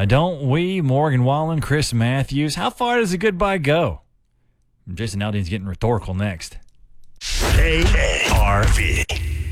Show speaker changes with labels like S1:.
S1: Don't we? Morgan Wallen, Chris Matthews. How far does a goodbye go? Jason Aldean's getting rhetorical next.
S2: KRV.